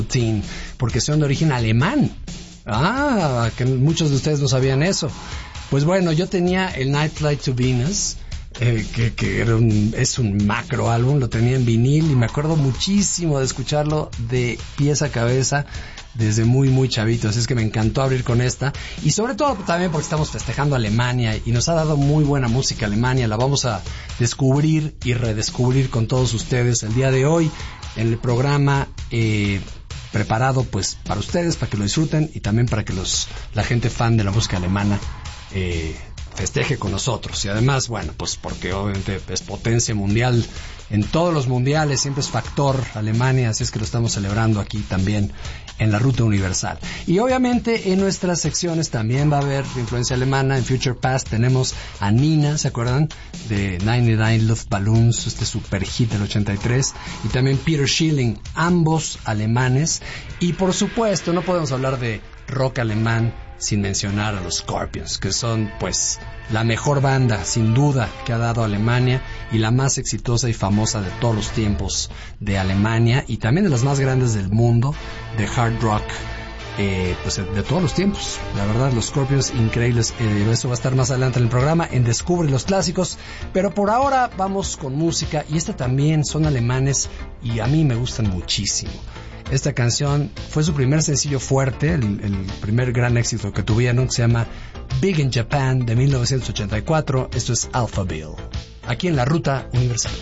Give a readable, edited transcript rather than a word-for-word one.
porque son de origen alemán. Que muchos de ustedes no sabían eso. Pues bueno, yo tenía el Night Flight to Venus, que era es un macro álbum, lo tenía en vinil y me acuerdo muchísimo de escucharlo de pies a cabeza desde muy muy chavito, así es que me encantó abrir con esta, y sobre todo también porque estamos festejando Alemania y nos ha dado muy buena música Alemania. La vamos a descubrir y redescubrir con todos ustedes el día de hoy en el programa preparado pues para ustedes, para que lo disfruten y también para que la gente fan de la música alemana festeje con nosotros. Y además, bueno, pues porque obviamente es potencia mundial en todos los mundiales, siempre es factor Alemania, así es que lo estamos celebrando aquí también en la Ruta Universal. Y obviamente en nuestras secciones también va a haber influencia alemana. En Future Past tenemos a Nina, ¿se acuerdan? De 99 Luftballons, este super hit del 83, y también Peter Schilling, ambos alemanes. Y por supuesto no podemos hablar de rock alemán sin mencionar a los Scorpions, que son pues la mejor banda sin duda que ha dado Alemania y la más exitosa y famosa de todos los tiempos de Alemania, y también de las más grandes del mundo de hard rock, pues de todos los tiempos. La verdad, los Scorpions increíbles. Eso va a estar más adelante en el programa en Descubre los Clásicos, pero por ahora vamos con música, y también son alemanes y a mí me gustan muchísimo. Esta canción fue su primer sencillo fuerte, el primer gran éxito que tuvieron, que se llama Big in Japan, de 1984. Esto es Alphaville, aquí en la Ruta Universal.